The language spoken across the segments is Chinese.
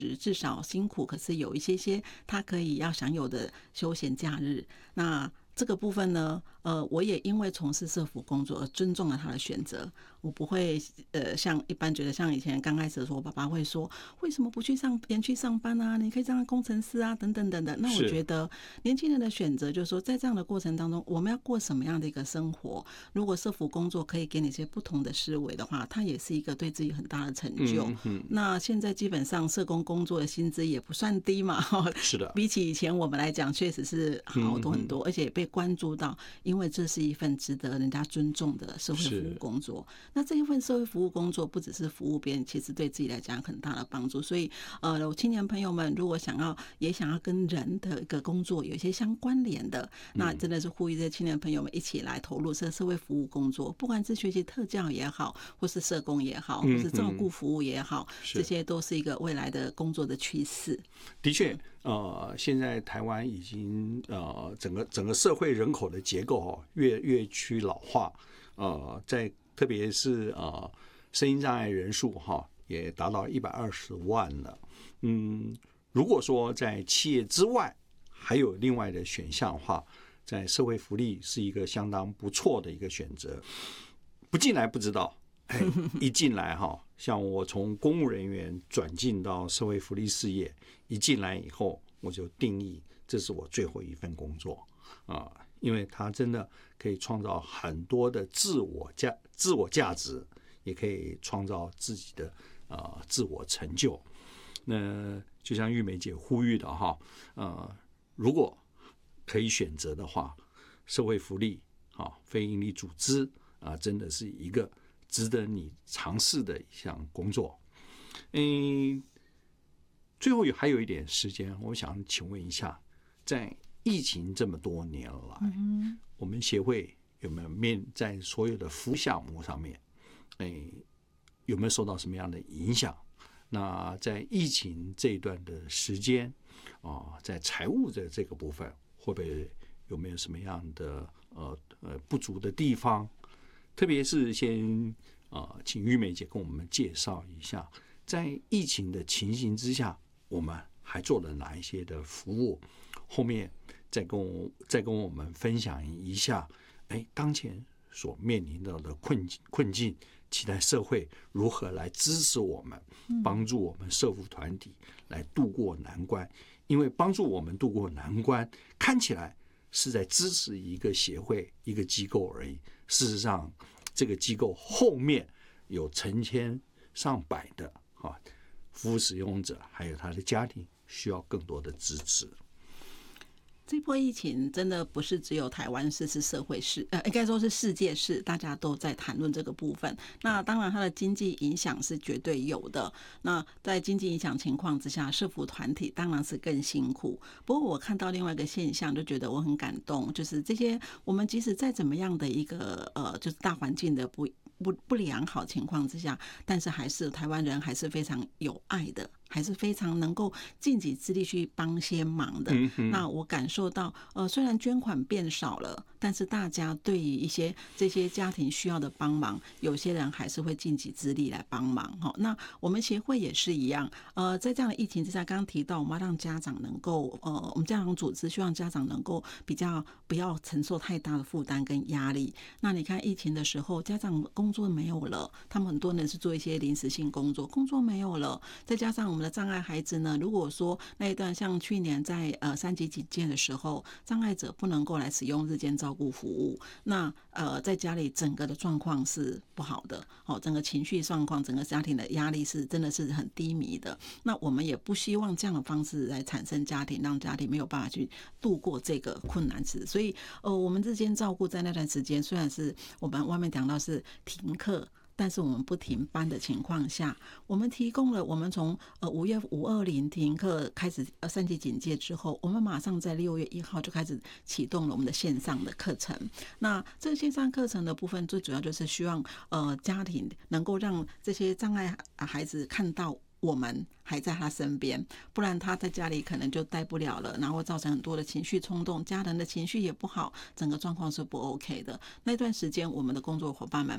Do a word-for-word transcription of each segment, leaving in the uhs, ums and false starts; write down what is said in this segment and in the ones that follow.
至少辛苦，可是有一些些他可以要享有的休闲假日。那这个部分呢，呃，我也因为从事社福工作而尊重了他的选择。我不会呃像一般觉得像以前刚开始的时候，我爸爸会说为什么不去上园区上班啊？你可以当工程师啊，等等等等。那我觉得年轻人的选择就是说，在这样的过程当中，我们要过什么样的一个生活？如果社福工作可以给你一些不同的思维的话，它也是一个对自己很大的成就。嗯嗯，那现在基本上社工工作的薪资也不算低嘛， 是的， 比起以前我们来讲，确实是好多很多，而且也被关注到，因为这是一份值得人家尊重的社会服务工作。那这一份社会服务工作不只是服务别人，其实对自己来讲有很大的帮助。所以，呃，青年朋友们如果想要也想要跟人的一个工作有一些相关联的，那真的是呼吁这些青年朋友们一起来投入这社会服务工作，不管是学习特教也好，或是社工也好，或是照顾服务也好，这些都是一个未来的工作的趋势。 的确，呃，现在台湾已经呃整个整个社会人口的结构哦越越趋老化，呃，在特别是呃身心障碍人数哈也达到一百二十万了。嗯，如果说在企业之外还有另外的选项的话，在社会福利是一个相当不错的一个选择。不进来不知道，哎，一进来哈，像我从公务人员转进到社会福利事业，一进来以后，我就定义这是我最后一份工作啊，因为它真的可以创造很多的自我价自我价值，也可以创造自己的呃自我成就。那就像玉梅姐呼吁的哈，呃，如果可以选择的话，社会福利啊，非营利组织啊，真的是一个值得你尝试的一项工作。嗯，最后还有一点时间，我想请问一下，在疫情这么多年来，嗯、我们协会有没有面在所有的服务项目上面，哎，有没有受到什么样的影响？那在疫情这一段的时间啊，在财务的这个部分，会不会有没有什么样的呃呃不足的地方？特别是先啊、呃，请玉梅姐跟我们介绍一下，在疫情的情形之下，我们还做了哪一些的服务？后面再跟我再跟我们分享一下，哎，当前所面临到的困困境，期待社会如何来支持我们，帮助我们社福团体来渡过难关。因为帮助我们渡过难关，看起来是在支持一个协会、一个机构而已。事实上，这个机构后面有成千上百的啊服务使用者，还有他的家庭需要更多的支持。 这波疫情真的不是只有台湾市，是社会市，呃，应该说是世界市，大家都在谈论这个部分。那当然，它的经济影响是绝对有的。那在经济影响情况之下，社福团体当然是更辛苦。不过，我看到另外一个现象，就觉得我很感动，就是这些我们即使在怎么样的一个呃，就是大环境的不不不良好情况之下，但是还是台湾人还是非常有爱的。还是非常能够尽己之力去帮些忙的。嗯、那我感受到，呃，虽然捐款变少了，但是大家对于一些这些家庭需要的帮忙，有些人还是会尽己之力来帮忙。哈，那我们协会也是一样，呃，在这样的疫情之下，刚刚提到我们要让家长能够，呃，我们家长组织希望家长能够比较不要承受太大的负担跟压力。那你看疫情的时候，家长工作没有了，他们很多人是做一些临时性工作，工作没有了，再加上我们的障碍孩子呢，如果说那一段像去年在呃三级警戒的时候，障碍者不能够来使用日间照顾服务，那呃在家里整个的状况是不好的，好、哦，整个情绪状况，整个家庭的压力是真的是很低迷的。那我们也不希望这样的方式来产生家庭，让家庭没有办法去度过这个困难时。所以呃，我们日间照顾在那段时间，虽然是我们外面讲到是停课。但是我们不停班的情况下，我们提供了我们从呃五月五二零停课开始呃三级警戒之后，我们马上在六月一号就开始启动了我们的线上的课程。那这个线上课程的部分，最主要就是希望呃家庭能够让这些障碍孩子看到我们还在他身边，不然他在家里可能就待不了了，然后造成很多的情绪冲动，家人的情绪也不好，整个状况是不 OK 的。那段时间我们的工作伙伴们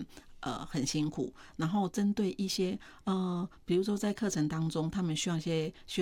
呃很辛苦，然后针对一些呃，比如说在课程当中，他们需要一些需